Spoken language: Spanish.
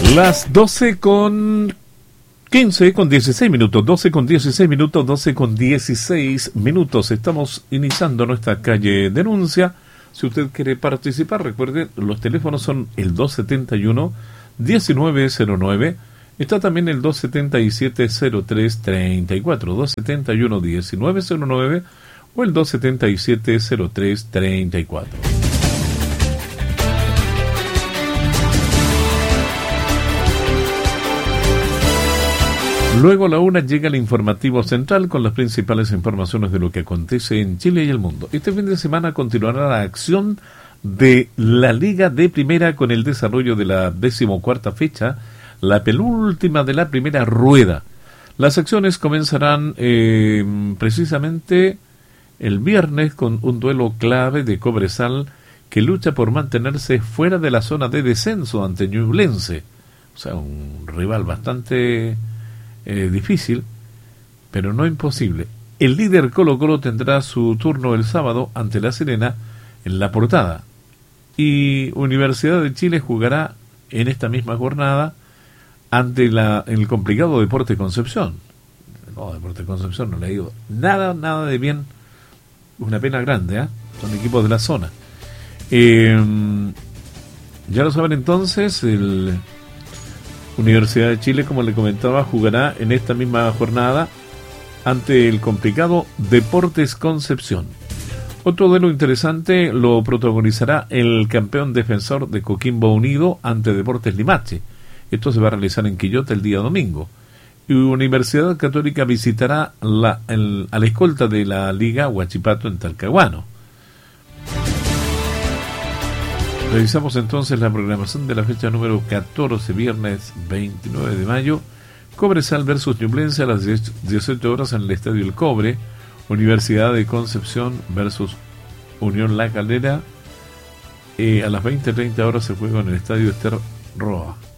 Las 12 con 15, con 16 minutos, 12 con 16 minutos, 12 con 16 minutos. Estamos iniciando nuestra calle Denuncia. Si usted quiere participar, recuerde, los teléfonos son el 271-1909. Está también el 277-0334, 271-1909 o el 277-0334. Luego a la una llega el informativo central con las principales informaciones de lo que acontece en Chile y el mundo. Este fin de semana continuará la acción de la Liga de Primera con el desarrollo de la 14ª fecha, la penúltima de la primera rueda. Las acciones comenzarán precisamente el viernes con un duelo clave de Cobresal que lucha por mantenerse fuera de la zona de descenso ante Ñublense. O sea, un rival bastante difícil, pero no imposible. El líder Colo-Colo tendrá su turno el sábado ante La Serena en La Portada. Y Universidad de Chile jugará en esta misma jornada ante el complicado Deportes Concepción. No, Deportes Concepción no le ha ido nada de bien. Una pena grande, ¿eh? Son equipos de la zona. Ya lo saben entonces, el Universidad de Chile, como le comentaba, jugará en esta misma jornada ante el complicado Deportes Concepción. Otro duelo interesante lo protagonizará el campeón defensor de Coquimbo Unido ante Deportes Limache. Esto se va a realizar en Quillota el día domingo. Y Universidad Católica visitará a la escolta de la Liga Huachipato en Talcahuano. Revisamos entonces la programación de la fecha número 14, viernes 29 de mayo. Cobresal versus Ñublense a las 18 horas en el Estadio El Cobre. Universidad de Concepción versus Unión La Calera. A las 20:30 horas se juega en el Estadio Ester Roa.